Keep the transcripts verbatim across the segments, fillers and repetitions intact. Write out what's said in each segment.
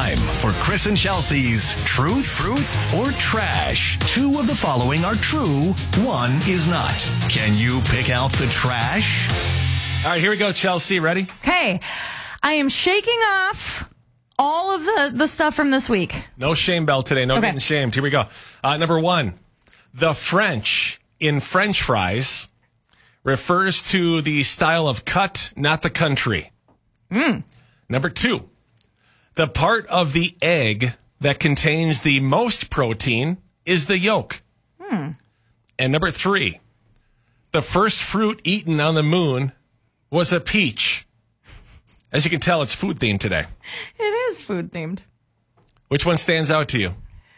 time for Chris and Chelsea's Truth, Truth, or Trash. Two of the following are true, one is not. Can you pick out the trash? All right, here we go, Chelsea. Ready? Okay. I am shaking off all of the, the stuff from this week. No shame bell today. No Okay. getting shamed. Here we go. Uh, number one, the French in French fries refers to the style of cut, not the country. Mm. Number two, the part of the egg that contains the most protein is the yolk. Hmm. And number three, the first fruit eaten on the moon was a peach. As you can tell, it's food themed today. It is food themed. Which one stands out to you?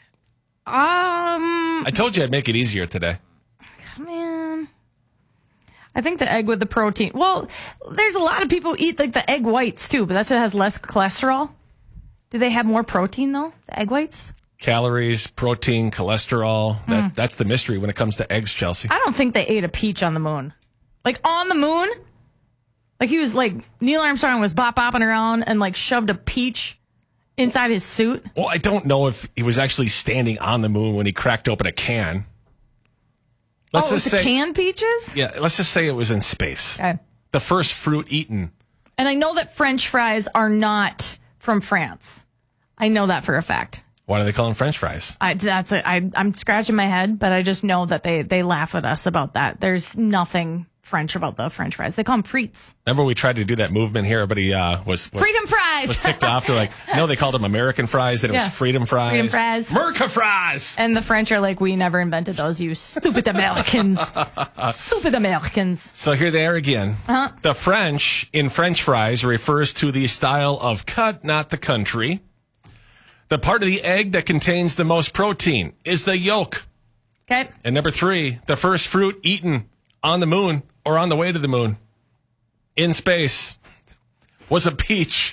Um, I told you I'd make it easier today. man, I think the egg with the protein. Well, there's a lot of people who eat like the egg whites too, but that just has less cholesterol. Do they have more protein though? The egg whites? Calories, protein, cholesterol. That, that's the mystery when it comes to eggs, Chelsea. I don't think they ate a peach on the moon. Like on the moon? Like he was like, Neil Armstrong was bop-bopping around and like shoved a peach inside his suit. Well, I don't know if he was actually standing on the moon when he cracked open a can. Let's oh, just it was say, canned peaches? yeah, let's just say it was in space. Okay. The first fruit eaten. And I know that French fries are not from France. I know that for a fact. Why do they call them French fries? I, that's it. I, I'm scratching my head, but I just know that they, they laugh at us about that. There's nothing French about the French fries. They call them frites. Remember we tried to do that movement here? Everybody uh, was, was Freedom fries. was ticked off. They're like, no, they called them American fries. Then it Yeah. was freedom fries. Freedom fries. Merca fries. And the French are like, we never invented those, you stupid Americans. Stupid Americans. So here they are again. Uh-huh. The French in French fries refers to the style of cut, not the country. The part of the egg that contains the most protein is the yolk. Okay. And number three, the first fruit eaten on the moon or on the way to the moon in space was a peach.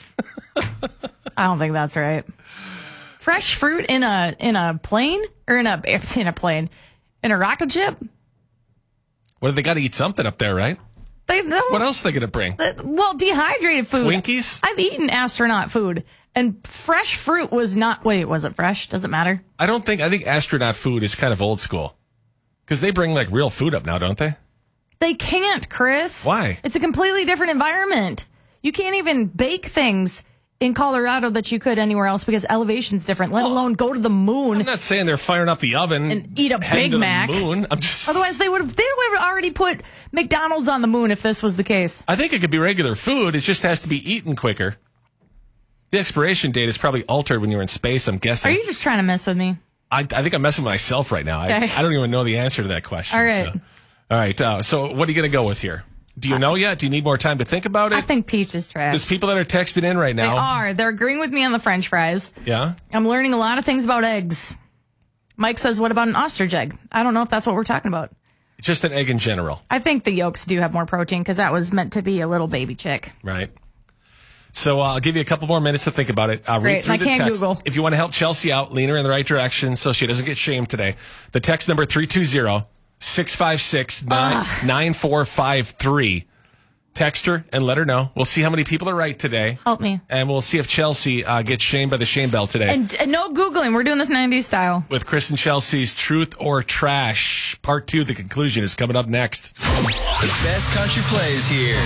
I don't think that's right. Fresh fruit in a in a plane or in a in a plane in a rocket ship. Well, they got to eat something up there, right? They don't. What else are they going to bring? Well, dehydrated food. Twinkies? I've eaten astronaut food, and fresh fruit was not. Wait, was it fresh? Does it matter? I don't think, I think astronaut food is kind of old school. Because they bring like real food up now, don't they? They can't, Chris. Why? It's a completely different environment. You can't even bake things in Colorado that you could anywhere else because elevation's different, let alone go to the moon. I'm not saying they're firing up the oven And eat a heading Big to the Mac. moon. I'm just, Otherwise, they would have they would have already put McDonald's on the moon if this was the case. I think it could be regular food. It just has to be eaten quicker. The expiration date is probably altered when you're in space, I'm guessing. Are you just trying to mess with me? I, I think I'm messing with myself right now. I, Okay. I don't even know the answer to that question. All right. So. All right. Uh, so what are you going to go with here? Do you know yet? Do you need more time to think about it? I think peach is trash. There's people that are texting in right They now. are. They're agreeing with me on the French fries. Yeah? I'm learning a lot of things about eggs. Mike says, what about an ostrich egg? I don't know if that's what we're talking about. Just an egg in general, I think the yolks do have more protein because that was meant to be a little baby chick. right? So uh, I'll give you a couple more minutes to think about it. Uh, read Great. through I the can't text. Google. If you want to help Chelsea out, lean her in the right direction so she doesn't get shamed today. The text number three two zero, six five six, nine four five three. Text her and let her know. We'll see how many people are right today. Help me. And we'll see if Chelsea uh, gets shamed by the shame bell today. And, and no Googling. We're doing this nineties style. With Chris and Chelsea's Truth or Trash. Part two, the conclusion, is coming up next. The best country plays here.